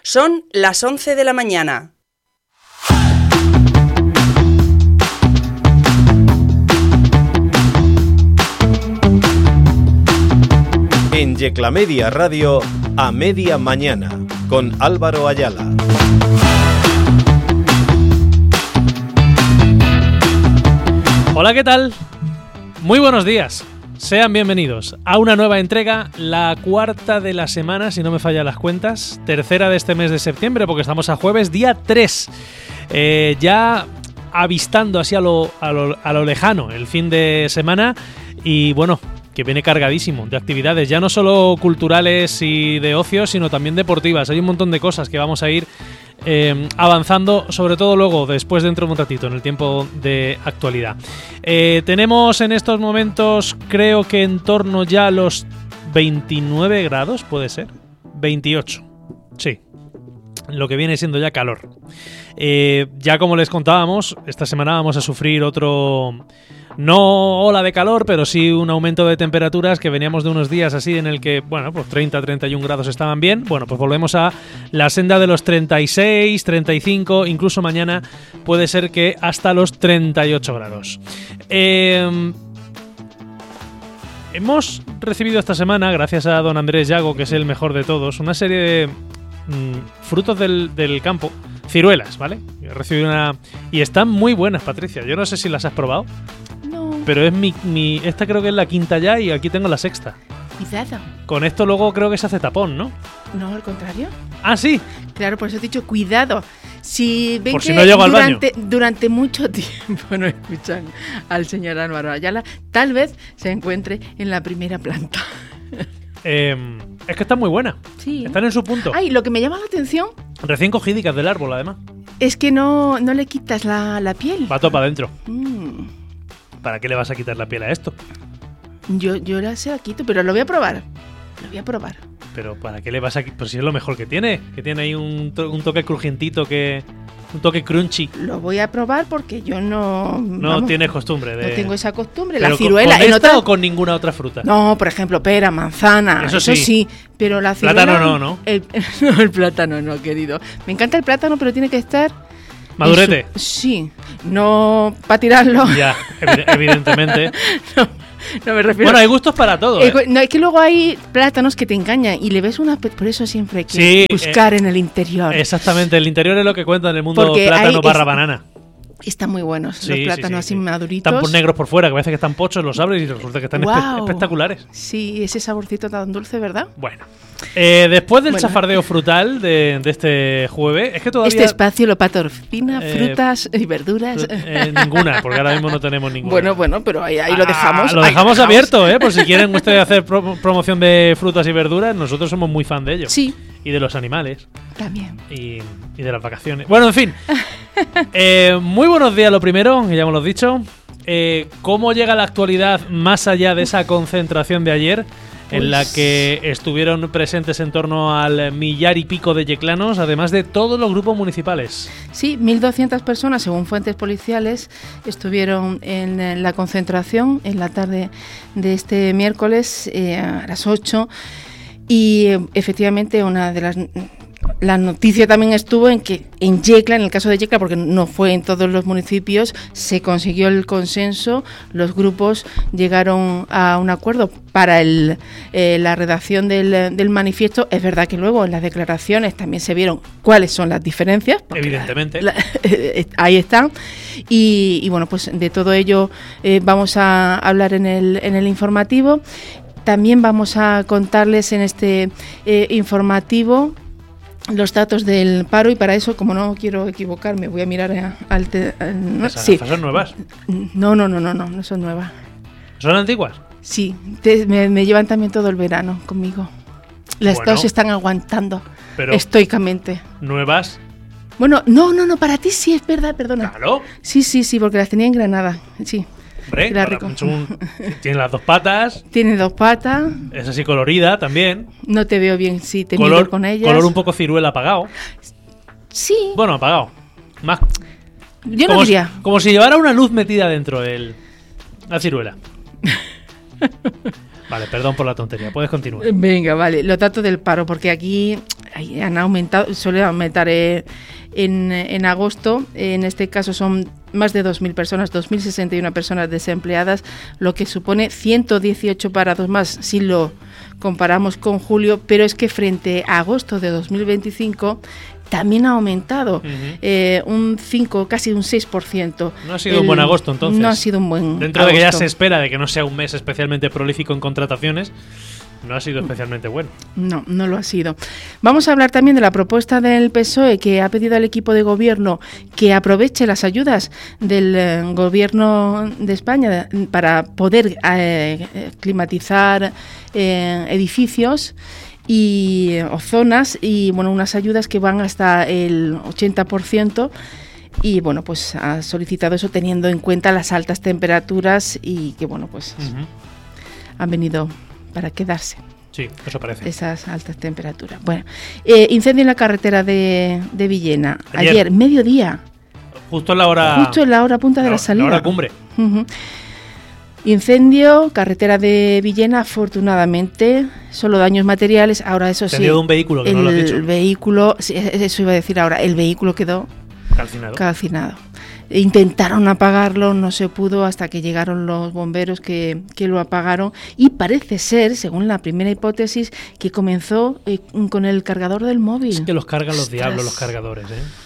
Son las 11 de la mañana. En Yeclamedia Radio, a media mañana, con Álvaro Ayala. Hola, ¿qué tal? Muy buenos días. Sean bienvenidos a una nueva entrega, la cuarta de la semana, si no me fallan las cuentas, tercera de este mes de septiembre, porque estamos a jueves, día 3. Ya avistando así a lo lejano el fin de semana y bueno, que viene cargadísimo de actividades, ya no solo culturales y de ocio, sino también deportivas. Hay un montón de cosas que vamos a ir avanzando, sobre todo luego, después dentro de un ratito, en el tiempo de actualidad. Tenemos en estos momentos, creo que en torno ya a los 29 grados, ¿puede ser? 28, sí. Lo que viene siendo ya calor. Ya como les contábamos, esta semana vamos a sufrir otro... No ola de calor, pero sí un aumento de temperaturas, que veníamos de unos días así en el que, bueno, pues 30, 31 grados estaban bien. Bueno, pues volvemos a la senda de los 36, 35, incluso mañana puede ser que hasta los 38 grados. Hemos recibido esta semana, gracias a don Andrés Llago, que es el mejor de todos, una serie de frutos del campo, ciruelas, ¿vale? He recibido una... Y están muy buenas, Patricia. Yo no sé si las has probado. No. Pero es esta creo que es la quinta ya y aquí tengo la sexta. Cuidado. Con esto luego creo que se hace tapón, ¿no? No, al contrario. Ah, sí. Claro, por eso he dicho cuidado. Si ven por si que no llego al baño. Durante mucho tiempo no escuchan al señor Álvaro Ayala, tal vez se encuentre en la primera planta. Es que están muy buenas. Sí. Están en su punto. Ay, lo que me llama la atención Recién cogidicas del árbol, además. es que no le quitas la piel. Va todo para adentro. Mm. ¿Para qué le vas a quitar la piel a esto? Yo se la quito, pero lo voy a probar. Pero ¿para qué le vas a quitar? Pues si es lo mejor que tiene ahí un toque crujientito, un toque crunchy. Lo voy a probar porque yo no Tienes costumbre de... No tengo esa costumbre. ¿Pero La ciruela con esta o con ninguna otra fruta? No, por ejemplo, pera, manzana, eso sí, pero la ciruela... Plátano no. El plátano no, querido. Me encanta el plátano, pero tiene que estar... ¿Madurete? Sí, no para tirarlo. Ya, evidentemente. No me refiero... Bueno, hay gustos para todo, No, es que luego hay plátanos que te engañan y le ves una... Por eso siempre hay que buscar en el interior. Exactamente, el interior es lo que cuenta en el mundo Porque plátano barra banana. Están muy buenos los plátanos así maduritos. Están negros por fuera, que parece que están pochos, los abres y resulta que están espectaculares. Sí, ese saborcito tan dulce, ¿verdad? Bueno, después del chafardeo frutal de este jueves, es que todavía... Este espacio lo patrocina frutas y verduras. Ninguna, porque ahora mismo no tenemos ninguna. Bueno, pero ahí lo dejamos. Lo dejamos abierto, por si quieren ustedes hacer promoción de frutas y verduras, nosotros somos muy fan de ello. Sí. Y de los animales. También. Y de las vacaciones. Bueno, en fin. Muy buenos días, lo primero, que ya hemos dicho. ¿Cómo llega la actualidad más allá de esa concentración de ayer, en la que estuvieron presentes en torno al 1,000 y pico de yeclanos, además de todos los grupos municipales? Sí, 1.200 personas, según fuentes policiales, estuvieron en la concentración en la tarde de este miércoles a las 8. Y efectivamente una de la noticia también estuvo en que en Yecla, en el caso de Yecla, porque no fue en todos los municipios, se consiguió el consenso, los grupos llegaron a un acuerdo para la redacción del manifiesto. Es verdad que luego en las declaraciones también se vieron cuáles son las diferencias. Evidentemente. Ahí están. Y bueno, pues de todo ello vamos a hablar en el informativo. También vamos a contarles en este informativo los datos del paro, y para eso, como no quiero equivocarme, voy a mirar ¿Esas gafas son nuevas? No son nuevas. ¿Son antiguas? Sí, me llevan también todo el verano conmigo. Las dos están aguantando estoicamente. ¿Nuevas? Bueno, no, para ti sí, es verdad, perdona. ¿Claro? Sí, porque las tenía en Granada, sí. Hombre, tiene las dos patas. Tiene dos patas. Es así colorida también. No te veo bien si te miro con ellas. Color un poco ciruela apagado. Sí. Bueno, apagado. Más. Yo no diría. Como si llevara una luz metida dentro la ciruela. Vale, perdón por la tontería. Puedes continuar. Venga, vale. Los datos del paro, porque aquí han aumentado, suele aumentar en agosto. En este caso son más de 2.000 personas, 2.061 personas desempleadas, lo que supone 118 parados más si lo comparamos con julio, pero es que frente a agosto de 2025 también ha aumentado un 5, casi un 6%. No ha sido un buen agosto, entonces. No ha sido un buen Dentro agosto. de que ya se espera de que no sea un mes especialmente prolífico en contrataciones, no ha sido especialmente bueno. No, no lo ha sido. Vamos a hablar también de la propuesta del PSOE, que ha pedido al equipo de gobierno que aproveche las ayudas del gobierno de España para poder climatizar edificios o zonas, y bueno, unas ayudas que van hasta el 80%. Y bueno, pues ha solicitado eso teniendo en cuenta las altas temperaturas y que bueno, pues han venido para quedarse. Sí, eso parece. Esas altas temperaturas. Bueno, incendio en la carretera de Villena. Ayer, mediodía. Justo en la hora punta de la salida. La hora cumbre. Incendio, carretera de Villena, afortunadamente, solo daños materiales. Ahora, eso sí. De un vehículo, que no lo has dicho. El vehículo, sí, eso iba a decir ahora, el vehículo quedó calcinado. Intentaron apagarlo, no se pudo hasta que llegaron los bomberos que lo apagaron, y parece ser, según la primera hipótesis, que comenzó con el cargador del móvil. Es que los cargan los diablos los cargadores,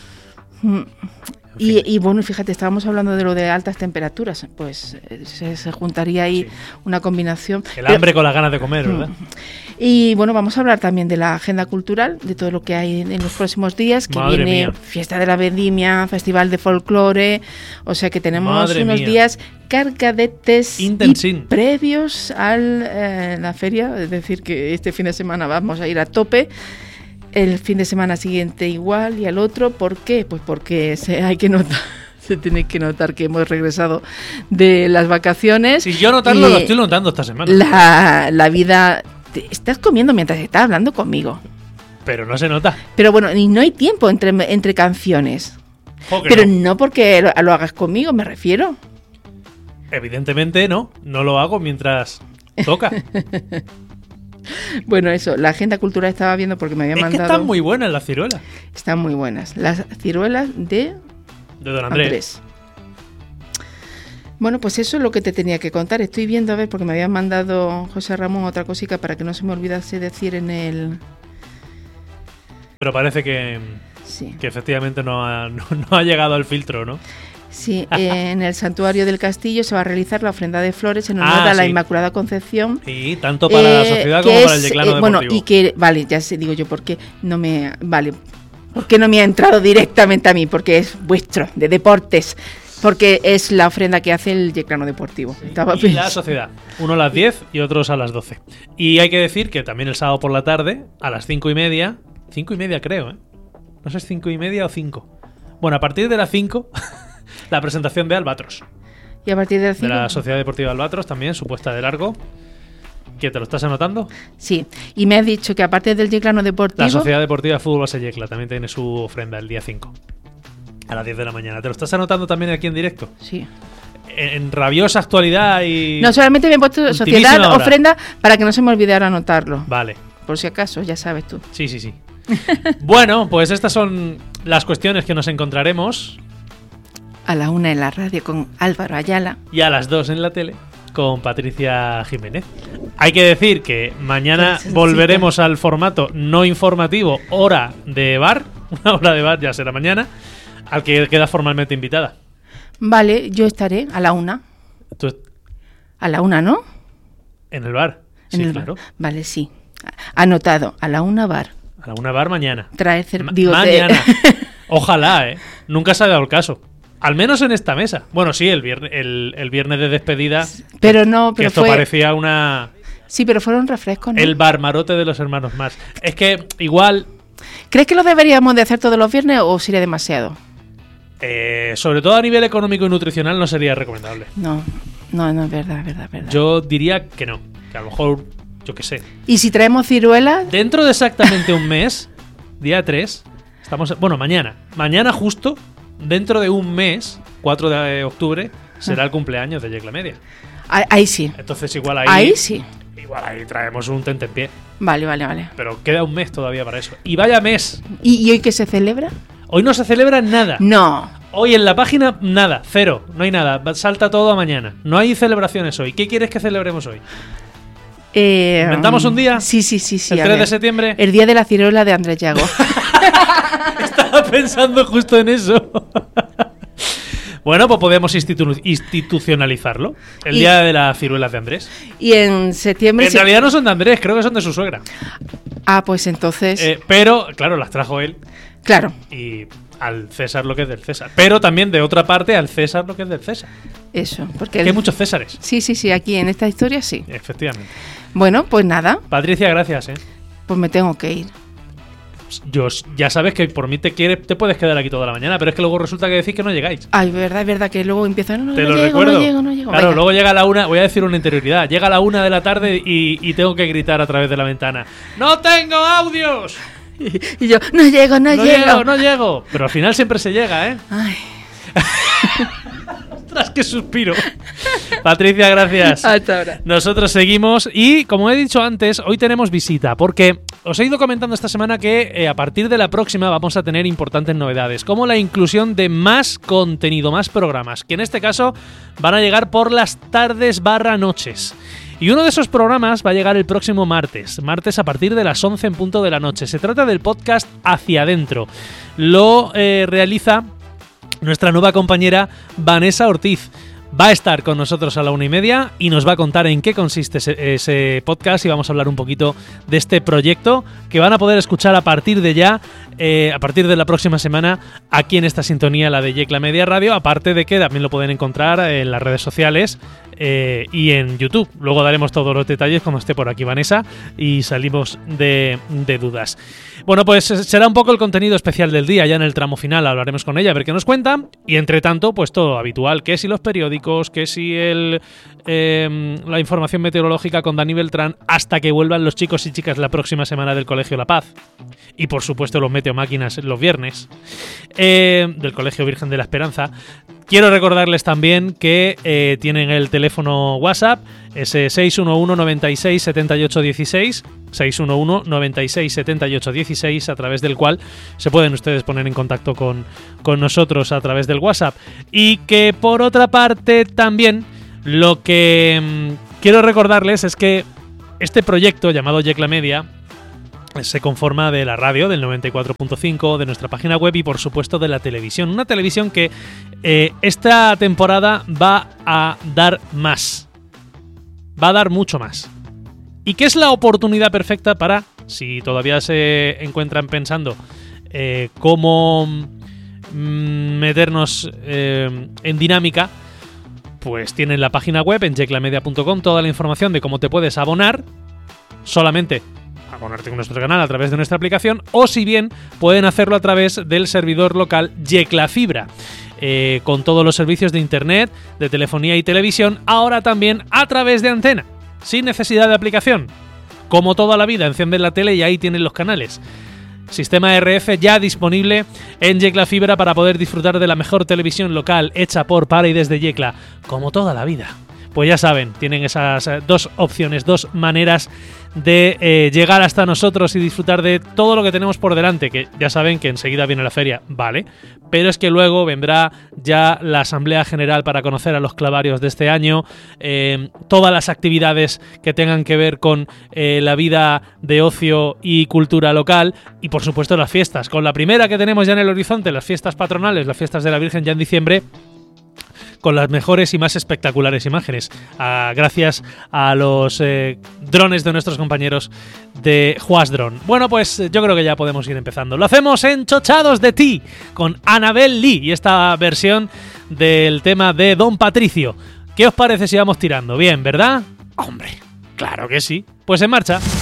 Y bueno, fíjate, estábamos hablando de lo de altas temperaturas, pues se juntaría ahí una combinación. Hambre con las ganas de comer, ¿verdad? Y bueno, vamos a hablar también de la agenda cultural, de todo lo que hay en los próximos días, que Madre viene mía. Fiesta de la Vendimia, Festival de Folclore, o sea que tenemos unos días cargadetes y previos a la feria, es decir, que este fin de semana vamos a ir a tope. El fin de semana siguiente igual y al otro. ¿Por qué? Pues porque se tiene que notar que hemos regresado de las vacaciones. Si yo notarlo, lo estoy notando esta semana. La vida... Estás comiendo mientras estás hablando conmigo. Pero no se nota. Pero bueno, y no hay tiempo entre canciones. Pero no porque lo hagas conmigo, me refiero. Evidentemente no lo hago mientras toca. Bueno, eso, la agenda cultural estaba viendo porque me había mandado... que están muy buenas las ciruelas. Están muy buenas. Las ciruelas de Don Andrés. Bueno, pues eso es lo que te tenía que contar. Estoy viendo, a ver, porque me había mandado José Ramón otra cosita para que no se me olvidase decir en el... Pero parece que efectivamente no ha llegado al filtro, ¿no? Sí, en el Santuario del Castillo se va a realizar la ofrenda de flores en honor a la Inmaculada Concepción. Sí, tanto para la sociedad como para el Yeclano Deportivo. Bueno, y que, vale, ya sé, digo yo, ¿por qué no me ha entrado directamente a mí? Porque es vuestro, de deportes. Porque es la ofrenda que hace el Yeclano Deportivo. Y la sociedad. Uno a las 10 y otros a las 12. Y hay que decir que también el sábado por la tarde, a las 5:30, 5:30 creo, no sé si 5:30 o 5. Bueno, a partir de las 5... La presentación de Albatros. Y a partir de la Sociedad Deportiva Albatros también, su puesta de largo. ¿Que te lo estás anotando? Sí, y me has dicho que aparte del Yeclano Deportivo... La Sociedad Deportiva Fútbol Base Yecla también tiene su ofrenda el día 5. A las 10 de la mañana. ¿Te lo estás anotando también aquí en directo? Sí. En rabiosa actualidad y... No, solamente me he puesto sociedad, ofrenda, para que no se me olvidara anotarlo. Vale. Por si acaso, ya sabes tú. Sí. Bueno, pues estas son las cuestiones que nos encontraremos... A la 1 en la radio con Álvaro Ayala. Y a las 2 en la tele con Patricia Jiménez. Hay que decir que mañana volveremos al formato no informativo, hora de bar. Una hora de bar ya será mañana, al que queda formalmente invitada. Vale, yo estaré a la 1. A la 1, ¿no? En el bar. Sí, claro. Bar. Vale, sí. Anotado, a la 1 bar. A la 1 bar mañana. Mañana. Ojalá, Nunca se ha dado el caso. Al menos en esta mesa. Bueno, sí, el viernes de despedida. Pero no, pero esto parecía una... Sí, pero fueron refrescos, ¿no? El barmarote de los hermanos más. Es que igual... ¿Crees que lo deberíamos de hacer todos los viernes o sería demasiado? Sobre todo a nivel económico y nutricional no sería recomendable. No, es verdad. Yo diría que no. Que a lo mejor, yo qué sé. ¿Y si traemos ciruelas? Dentro de exactamente un mes, día 3, estamos... Bueno, mañana. Mañana justo... Dentro de un mes, 4 de octubre, será el cumpleaños de Yecla Media. Ahí sí. Entonces igual ahí sí. igual ahí traemos un tentempié. Vale. Pero queda un mes todavía para eso. Y vaya mes. ¿Y hoy qué se celebra? Hoy no se celebra nada. No. Hoy en la página, nada, cero. No hay nada. Salta todo a mañana. No hay celebraciones hoy. ¿Qué quieres que celebremos hoy? ¿Inventamos un día? Sí. ¿El 3 de septiembre? El día de la ciruela de Andrés Llago. Estaba pensando justo en eso. Bueno, pues podemos institucionalizarlo. El día de las ciruelas de Andrés. Y en septiembre... En realidad no son de Andrés, creo que son de su suegra. Ah, pues entonces... pero, claro, las trajo él. Claro. Y al César lo que es del César. Pero también, de otra parte, al César lo que es del César. Eso, porque... Hay muchos Césares. Sí, aquí en esta historia sí. Efectivamente. Bueno, pues nada. Patricia, gracias, Pues me tengo que ir. Ya sabes que por mí te puedes quedar aquí toda la mañana, pero es que luego resulta que decís que no llegáis. Ay, es verdad que luego empiezo. No recuerdo. No llego. Claro, Venga. luego llega la 1, voy a decir una interioridad. Llega la 1 de la tarde y tengo que gritar a través de la ventana: ¡No tengo audios! Y yo, no llego. Pero al final siempre se llega, Ay. ¡Ostras, qué suspiro! Patricia, gracias. Hasta ahora. Nosotros seguimos y, como he dicho antes, hoy tenemos visita, porque os he ido comentando esta semana que a partir de la próxima vamos a tener importantes novedades, como la inclusión de más contenido, más programas, que en este caso van a llegar por las tardes/noches. Y uno de esos programas va a llegar el próximo martes a partir de las 11 en punto de la noche. Se trata del podcast Hacia Adentro. Lo realiza nuestra nueva compañera Vanessa Ortiz. Va a estar con nosotros a la 1:30 y nos va a contar en qué consiste ese podcast, y vamos a hablar un poquito de este proyecto que van a poder escuchar a partir de ya, a partir de la próxima semana, aquí en esta sintonía, la de Yecla Media Radio, aparte de que también lo pueden encontrar en las redes sociales y en YouTube. Luego daremos todos los detalles cuando esté por aquí Vanessa y salimos de dudas. Bueno, pues será un poco el contenido especial del día. Ya en el tramo final hablaremos con ella a ver qué nos cuenta, y entre tanto, pues todo habitual, que si los periódicos, que si la información meteorológica con Dani Beltrán, hasta que vuelvan los chicos y chicas la próxima semana del Colegio La Paz, y por supuesto los meteomáquinas los viernes del Colegio Virgen de la Esperanza. Quiero recordarles también que tienen el teléfono WhatsApp, ese 611 96 78 16, 611 96 78 16, a través del cual se pueden ustedes poner en contacto con nosotros a través del WhatsApp. Y que por otra parte también lo que quiero recordarles es que este proyecto llamado Yecla Media se conforma de la radio, del 94.5, de nuestra página web y por supuesto de la televisión. Una televisión que esta temporada va a dar más. Va a dar mucho más. Y que es la oportunidad perfecta para, si todavía se encuentran pensando cómo meternos en dinámica, pues tienen la página web en yeclamedia.com, toda la información de cómo te puedes abonar, solamente abonarte con nuestro canal a través de nuestra aplicación, o si bien pueden hacerlo a través del servidor local Yecla Fibra, con todos los servicios de internet, de telefonía y televisión, ahora también a través de antena, sin necesidad de aplicación. Como toda la vida, encienden la tele y ahí tienen los canales. Sistema RF ya disponible en Yecla Fibra para poder disfrutar de la mejor televisión local hecha por, para y desde Yecla, como toda la vida. Pues ya saben, tienen esas dos opciones, dos maneras de llegar hasta nosotros y disfrutar de todo lo que tenemos por delante, que ya saben que enseguida viene la feria, vale, pero es que luego vendrá ya la Asamblea General para conocer a los clavarios de este año, todas las actividades que tengan que ver con la vida de ocio y cultura local, y por supuesto las fiestas, con la primera que tenemos ya en el horizonte, las fiestas patronales, las fiestas de la Virgen ya en diciembre, con las mejores y más espectaculares imágenes, gracias a los drones de nuestros compañeros de Juas Drone. Bueno, pues yo creo que ya podemos ir empezando. Lo hacemos en Chochados de Ti, con Annabel Lee y esta versión del tema de Don Patricio. ¿Qué os parece si vamos tirando? Bien, ¿verdad? Hombre, claro que sí. Pues en marcha.